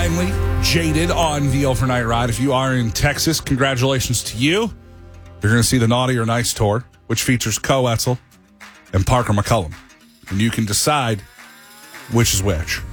finally Jaded on the Overnight Ride. If you are in Texas, congratulations to you. You're going to see the Naughty or Nice tour, which features Co Etzel and Parker McCullum. And you can decide which is which.